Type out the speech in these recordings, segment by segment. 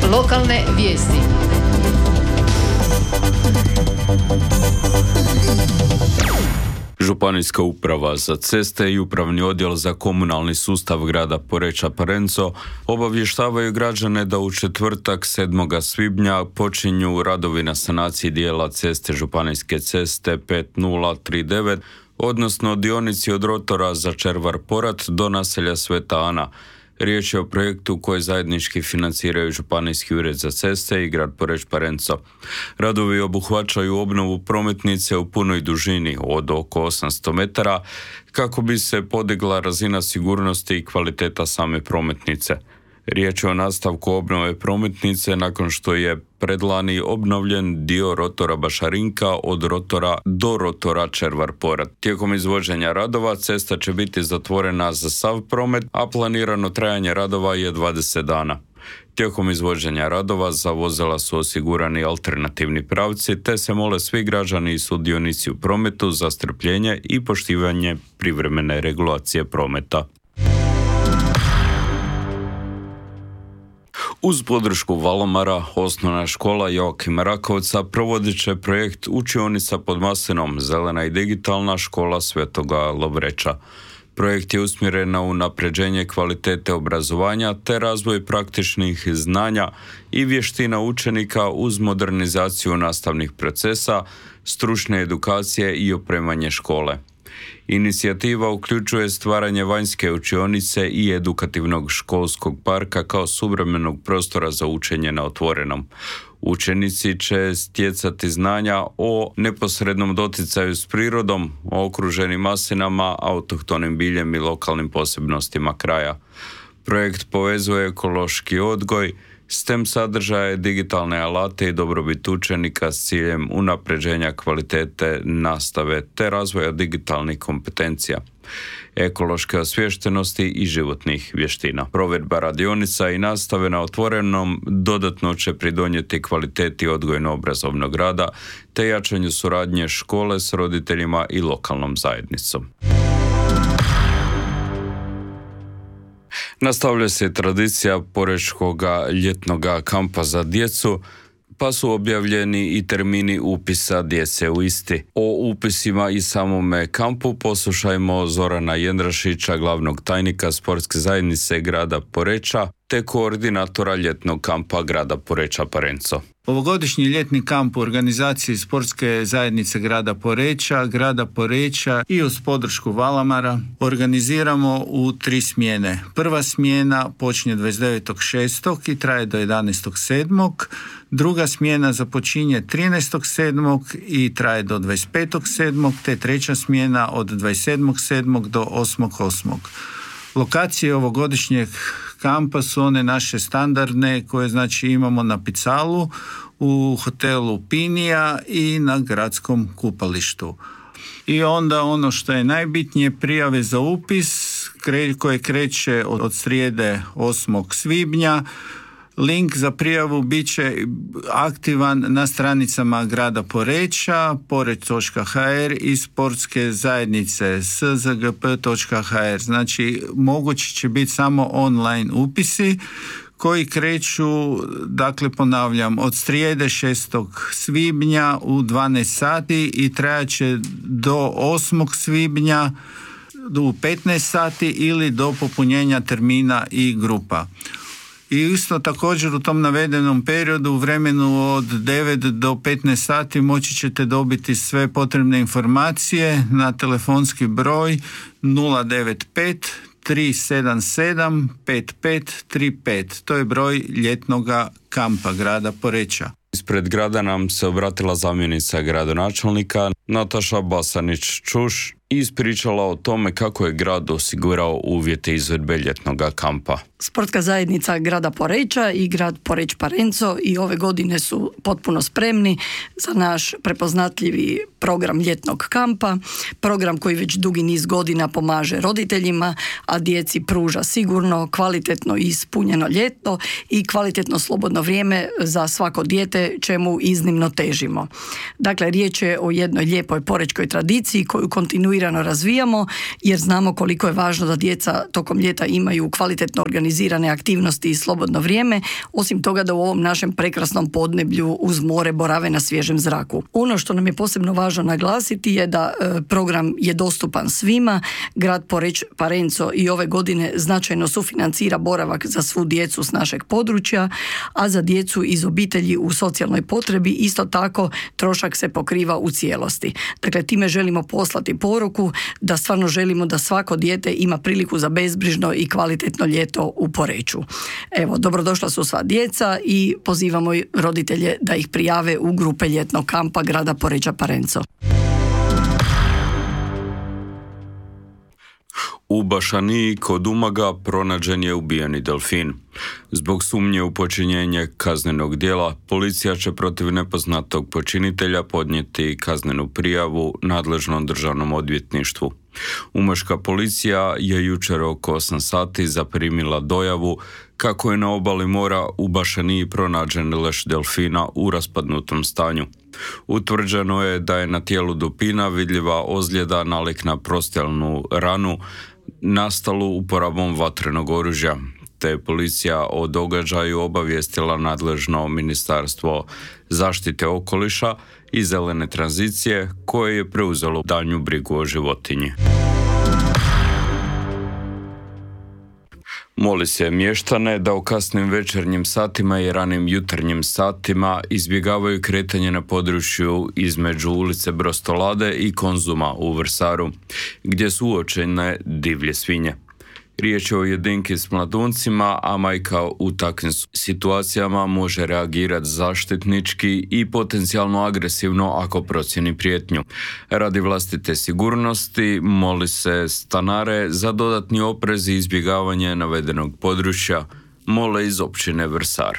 Lokalne vijesti. Županijska uprava za ceste i upravni odjel za komunalni sustav grada Poreča Parenco obavještavaju građane da u četvrtak 7. svibnja počinju radovi na sanaciji dijela ceste Županijske ceste 5039, odnosno dionici od rotora za Červar-Porat do naselja Sveta Ana. Riječ je o projektu koji zajednički financiraju Županijski ured za ceste i grad Poreč Parenco. Radovi obuhvaćaju obnovu prometnice u punoj dužini od oko 800 metara kako bi se podigla razina sigurnosti i kvaliteta same prometnice. Riječ je o nastavku obnove prometnice nakon što je predlani obnovljen dio rotora Bašarinka od rotora do rotora Červar-Porat. Tijekom izvođenja radova cesta će biti zatvorena za sav promet, a planirano trajanje radova je 20 dana. Tijekom izvođenja radova za vozila su osigurani alternativni pravci, te se mole svi građani i sudionici u prometu za strpljenje i poštivanje privremene regulacije prometa. Uz podršku Valomara, osnovna škola Joakima Rakovca provodit će projekt Učionica pod maslinom, zelena i digitalna škola Svetoga Lovreča. Projekt je usmjeren na unapređenje kvalitete obrazovanja te razvoj praktičnih znanja i vještina učenika uz modernizaciju nastavnih procesa, stručne edukacije i opremanje škole. Inicijativa uključuje stvaranje vanjske učionice i edukativnog školskog parka kao suvremenog prostora za učenje na otvorenom. Učenici će stjecati znanja o neposrednom doticaju s prirodom, o okruženim maslinama, autohtonim biljem i lokalnim posebnostima kraja. Projekt povezuje ekološki odgoj, STEM sadržaje, digitalne alate i dobrobit učenika s ciljem unapređenja kvalitete nastave te razvoja digitalnih kompetencija, ekološke osviještenosti i životnih vještina. Provedba radionica i nastave na otvorenom dodatno će pridonijeti kvaliteti odgojno-obrazovnog rada te jačanju suradnje škole s roditeljima i lokalnom zajednicom. Nastavlja se tradicija porečkog ljetnog kampa za djecu, pa su objavljeni i termini upisa djece u isti. O upisima i samome kampu poslušajmo Zorana Jendrašića, glavnog tajnika Sportske zajednice grada Poreča, te koordinatora ljetnog kampa grada Poreča Parenco. Ovogodišnji ljetni kamp u organizaciji Sportske zajednice grada Poreča i uz podršku Valamara organiziramo u 3 smjene. Prva smjena počinje 29.6. i traje do 11.7. Druga smjena započinje 13.7. i traje do 25.7. te treća smjena od 27.7. do 8.8. Lokacije ovogodišnjeg kampa su one naše standardne koje znači imamo na Picalu, u hotelu Pinija i na gradskom kupalištu. I onda ono što je najbitnije, prijave za upis koje kreće od srijede 8. svibnja. Link za prijavu bit će aktivan na stranicama grada Poreča, poreč.hr i sportske zajednice szgp.hr. Znači, mogući će biti samo online upisi koji kreću, dakle ponavljam, od srijede 6. svibnja u 12 sati i trajaće do 8. svibnja u 15 sati ili do popunjenja termina i grupa. I isto također u tom navedenom periodu, u vremenu od 9 do 15 sati moći ćete dobiti sve potrebne informacije na telefonski broj 095 377 5535. To je broj ljetnog kampa grada Poreča. Ispred grada nam se obratila zamjenica gradonačelnika Nataša Basanić-Čuš i ispričala o tome kako je grad osigurao uvjete izvedbe ljetnog kampa. Sportska zajednica grada Poreča i grad Poreč Parenco i ove godine su potpuno spremni za naš prepoznatljivi program ljetnog kampa, program koji već dugi niz godina pomaže roditeljima, a djeci pruža sigurno, kvalitetno i ispunjeno ljeto i kvalitetno slobodno vrijeme za svako dijete, čemu iznimno težimo. Dakle, riječ je o jednoj lijepoj porečkoj tradiciji koju kontinuirano kontinuirano razvijamo jer znamo koliko je važno da djeca tokom ljeta imaju kvalitetno organizirane aktivnosti i slobodno vrijeme, osim toga da u ovom našem prekrasnom podneblju uz more borave na svježem zraku. Ono što nam je posebno važno naglasiti je da program je dostupan svima. Grad Poreč Parenco i ove godine značajno sufinancira boravak za svu djecu s našeg područja, a za djecu iz obitelji u socijalnoj potrebi isto tako trošak se pokriva u cijelosti. Dakle, time želimo poslati poruku da stvarno želimo da svako dijete ima priliku za bezbrižno i kvalitetno ljeto u Poreču. Evo, dobrodošla su sva djeca i pozivamo roditelje da ih prijave u grupe ljetnog kampa grada Poreča Parenco. U Bašaniji kod Umaga pronađen je ubijeni delfin. Zbog sumnje u počinjenje kaznenog djela, policija će protiv nepoznatog počinitelja podnijeti kaznenu prijavu nadležnom državnom odvjetništvu. Umaška policija je jučer oko 8 sati zaprimila dojavu kako je na obali mora u Bašaniji pronađen leš delfina u raspadnutom stanju. Utvrđeno je da je na tijelu dupina vidljiva ozljeda nalik na prostjelnu ranu nastalu uporabom vatrenog oružja, te je policija o događaju obavijestila nadležno Ministarstvo zaštite okoliša i zelene tranzicije koje je preuzelo daljnju brigu o životinji. Moli se mještane da u kasnim večernjim satima i ranim jutarnjim satima izbjegavaju kretanje na području između ulice Brostolade i Konzuma u Vrsaru, gdje su uočene divlje svinje. Riječ je o jedinki s mladuncima, a majka u takvim situacijama može reagirati zaštitnički i potencijalno agresivno ako procijeni prijetnju. Radi vlastite sigurnosti moli se stanare za dodatni oprez i izbjegavanje navedenog područja, mole iz općine Vrsar.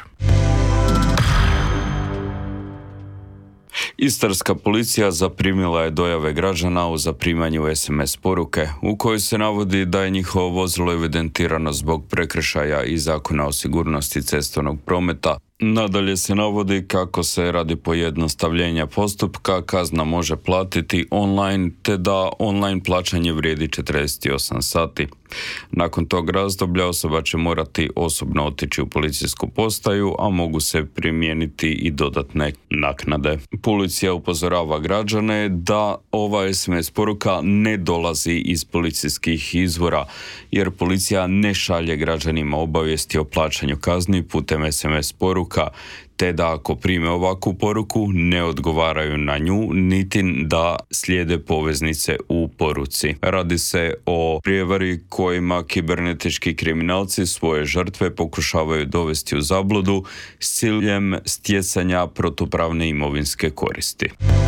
Istarska policija zaprimila je dojave građana o zaprimanju SMS poruke u kojoj se navodi da je njihovo vozilo evidentirano zbog prekršaja i Zakona o sigurnosti cestovnog prometa. Nadalje se navodi kako se radi pojednostavljenja postupka kazna može platiti online, te da online plaćanje vrijedi 48 sati. Nakon tog razdoblja osoba će morati osobno otići u policijsku postaju, a mogu se primijeniti i dodatne naknade. Policija upozorava građane da ova SMS poruka ne dolazi iz policijskih izvora, jer policija ne šalje građanima obavijesti o plaćanju kazni putem SMS poruka, te da ako prime ovakvu poruku ne odgovaraju na nju, niti da slijede poveznice u poruci. Radi se o prijevari kojima kibernetički kriminalci svoje žrtve pokušavaju dovesti u zabludu s ciljem stjecanja protupravne imovinske koristi.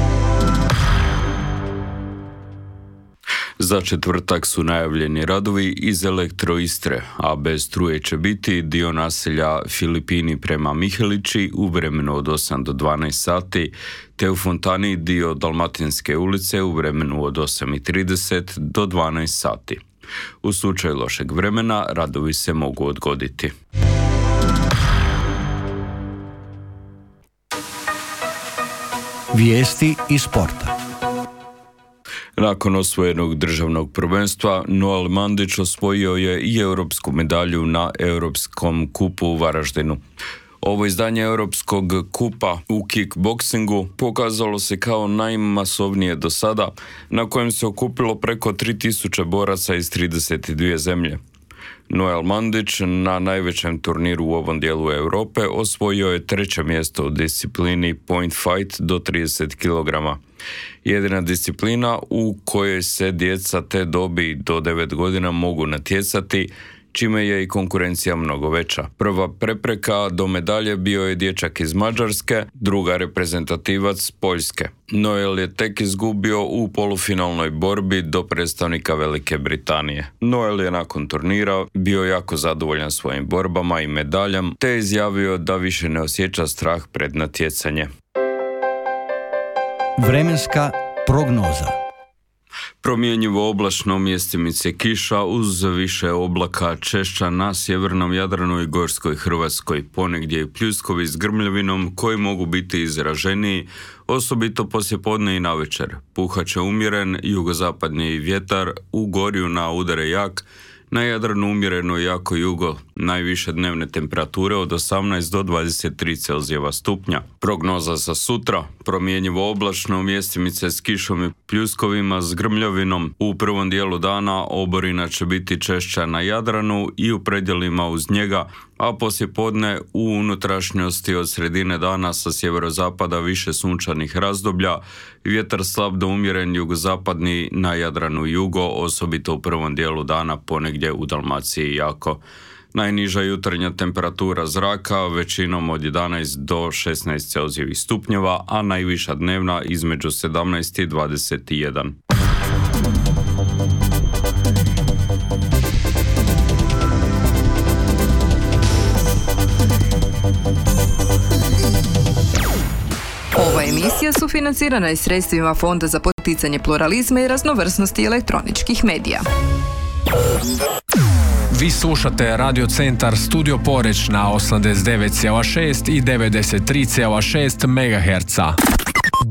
Za četvrtak su najavljeni radovi iz Elektroistre, a bez struje će biti dio naselja Filipini prema Mihelići u vremenu od 8 do 12 sati, te u Fontani dio Dalmatinske ulice u vremenu od 8:30 do 12 sati. U slučaju lošeg vremena radovi se mogu odgoditi. Vijesti iz sporta. Nakon osvojenog državnog prvenstva, Noel Mandić osvojio je i europsku medalju na Europskom kupu u Varaždinu. Ovo izdanje Europskog kupa u kickboksingu pokazalo se kao najmasovnije do sada, na kojem se okupilo preko 3000 boraca iz 32 zemlje. Noel Mandić na najvećem turniru u ovom dijelu Europe osvojio je 3. mjesto u disciplini Point Fight do 30 kg. Jedina disciplina u kojoj se djeca te dobi do 9 godina mogu natjecati, čime je i konkurencija mnogo veća. Prva prepreka do medalje bio je dječak iz Mađarske, druga reprezentativac Poljske. Noel je tek izgubio u polufinalnoj borbi do predstavnika Velike Britanije. Noel je nakon turnira bio jako zadovoljan svojim borbama i medaljama, te je izjavio da više ne osjeća strah pred natjecanje. Vremenska prognoza. Promjenjivo oblačno, mjestimice kiša uz više oblaka, češća na sjevernom Jadranu i Gorskoj Hrvatskoj, ponegdje i pljuskovi s grmljavinom koji mogu biti izraženiji, osobito poslijepodne i navečer. Puhat će umjeren jugozapadni vjetar, u Gorju na udare jak, na Jadranu umjereno jako jugo, najviše dnevne temperature od 18 do 23 Celzijeva stupnja. Prognoza za sutra, promjenjivo oblačno, mjestimice s kišom i pljuskovima s grmljavinom. U prvom dijelu dana oborina će biti češća na Jadranu i u predjelima uz njega, a poslijepodne u unutrašnjosti od sredine dana sa sjeverozapada više sunčanih razdoblja, vjetar slab do umjeren jugozapadni na Jadranu i jugo, osobito u prvom dijelu dana, ponegdje u Dalmaciji jako. Najniža jutarnja temperatura zraka većinom od 11 do 16 Celzijevih stupnjeva, a najviša dnevna između 17 i 21. Ova emisija sufinancirana je sredstvima Fonda za poticanje pluralizma i raznovrsnosti elektroničkih medija. Vi slušate Radio Centar Studio Poreč na 89,6 i 93,6 MHz.